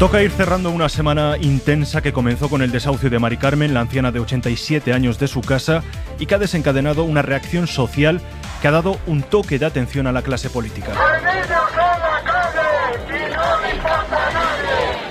Toca ir cerrando una semana intensa que comenzó con el desahucio de Mari Carmen, la anciana de 87 años de su casa, y que ha desencadenado una reacción social que ha dado un toque de atención a la clase política. ¡Los niños en la calle! ¡Y no me importa nada!